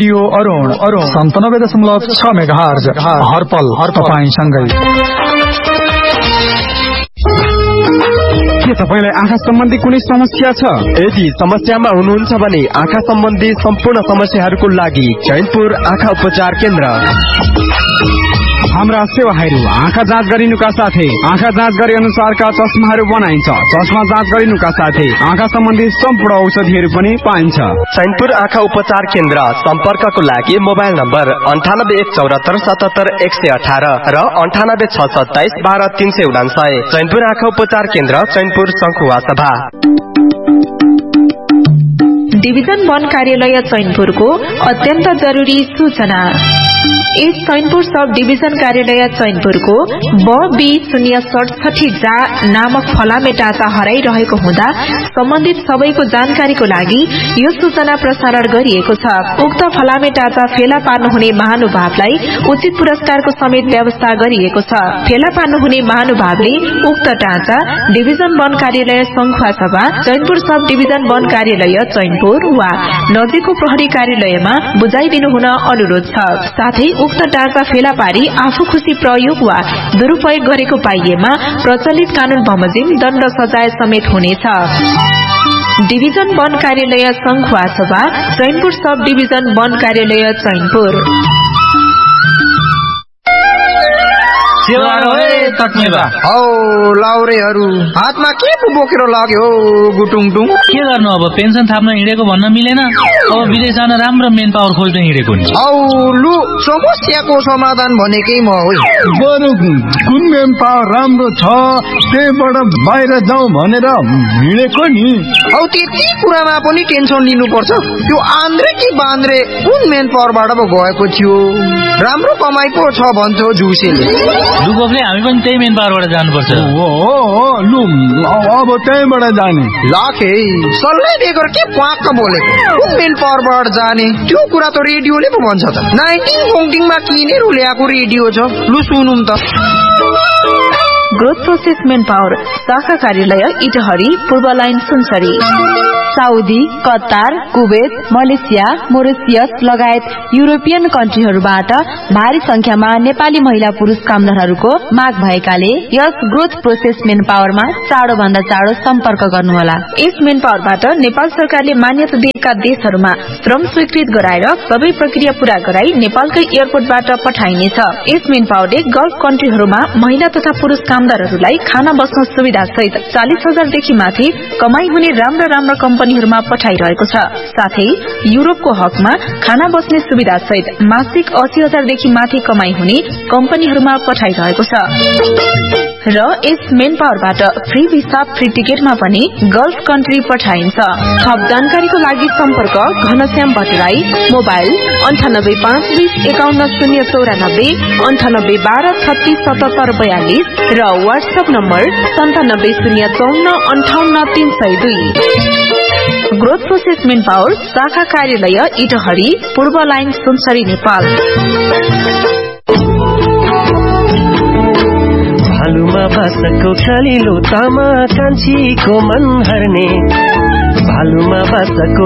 Radio Arun 97.6 megahertz हरपल तपाईंसँगै। के तपाईलाई आँखा सम्बन्धी कुनै समस्या छ? यदि समस्यामा हुनुहुन्छ भने आँखा सम्बन्धी सम्पूर्ण समस्याहरूको लागि चैनपुर आँखा उपचार केन्द्र। हाम्रा सेवाहरू आँखा जाँच गरिनुका साथै आँखा जाँच गरे अनुसारका चस्माहरू बनाइन्छ। चस्मा जाँच गरिनुका साथै आँखा सम्बन्धी सम्पूर्ण औषधिहरू पनि पाइन्छ। चैनपुर आँखा उपचार केन्द्र सम्पर्कको लागि मोबाइल नम्बर 9814770118 र 9862712349। चैनपुर आँखा उपचार केन्द्र, चैनपुर सङ्खुवा सभा। डिभिजन वन कार्यालय चैनपुरको अत्यन्त जरुरी सूचना। इस चैनपुर सब डिभिजन कार्यालय चैनपुरको B067 जा नामक फलामे टाँचा हराइरहेको हुँदा सम्बन्धित सबैको जानकारीको लागि यो सूचना प्रसारण गरिएको छ। उक्त फलामे टाँचा फेला पार्नुहुने महानुभावलाई उचित पुरस्कारको समेत व्यवस्था गरिएको छ। फेला पार्नुहुने महानुभावले उक्त टाँचा डिभिजन वन कार्यालय सङ्खुवा सभा, चैनपुर सब डिभिजन वन कार्यालय चैनपुर वा नजिकको प्रहरी कार्यालयमा बुझाइदिनु हुन अनुरोध छ। साथै उक्त टाँचा फेला पारी आफू खुशी प्रयोग वा दुरूपयोग गरेको पाइएमा प्रचलित कानून बमोजिम दण्ड सजाय समेत हुनेछ। डिभिजन वन कार्यालय सङ्खुवा सभा, चैनपुर सब डिभिजन वन कार्यालय चैनपुर। हौ लाउरेहरू हातमा के पो बोकेर लाग्यो गुटुङटुङ? के गर्नु अब, पेन्सन थाप्न हिँडेको भन्न मिलेन। अब विदेश जान राम्रो मेन पावर खोज्न हिँडेको नि। औ लु समस्याको समाधान भनेकै म हो। बरु कुन मेन पावर राम्रो छ त्यहीबाट बाहिर जाउँ भनेर हिँडेको नि। औ त्यति कुरामा पनि टेन्सन लिनुपर्छ? त्यो आन्द्रे कि बान्द्रे कुन मेन पावरबाट पो गएको थियो? राम्रो कमाइ पो छ भन्छ जुसेले। लुकोफले हामी पनि त्यही मेन पावरबाट जानुपर्छ। लु अब त्यहीबाट जाने। लाखे सल्लाह बेगर के प्वाक्क बोलेको? कुन मेन पावरबाट जाने? त्यो कुरा त रेडियोले पो भन्छ त। 19 किनेर ल्याएको रेडियो छ। लु सुनौँ त। ग्रोथ प्रोसेस मेन पावर शाखा कार्यालय इटहरी, पूर्व line Sunsari. Saudi, Qatar, Kuwait, Malaysia, Mauritius लगायत युरोपियन कन्ट्रीहरूबाट भारी संख्यामा नेपाली महिला पुरुष कामदारहरूको माग भएकाले यस ग्रोथ प्रोसेस मेन पावरमा चाँडो भन्दा चाँडो सम्पर्क गर्नुहोला। यस मेन पावरबाट नेपाल सरकारले मान्यता दिएका देशहरूमा श्रम स्वीकृत गराएर सबै प्रक्रिया पूरा गराई नेपालकै एयरपोर्टबाट पठाइनेछ। यस मेन पावरले गल्फ कन्ट्रीहरूमा महिला तथा पुरुष कामदारहरूलाई खाना बस्न सुविधा सहित 40,000 देखि माथि कमाई हुने राम्रा राम्रा कम्पनीहरूमा पठाइरहेको छ। साथै युरोपको हकमा खाना बस्ने सुविधा सहित मासिक 80,000 देखि माथि कमाई हुने कम्पनीहरूमा पठाइरहेको छ। र यस मेन पावरबाट फ्री भिसा, फ्री टिकटमा पनि गल्फ कन्ट्री पठाइन्छ। थप जानकारीको लागि सम्पर्क घनश्याम भट्टराई, मोबाइल 9852011094, 9812367742 र WhatsApp number 9705458302। Growth process main power शाखा कार्यालय इटहरी, पूर्व लाइन सुनसरी, नेपाल। भालुमा बाँसको कालिलो तामा कान्छीको मन हर्ने, भालुमा बाँसको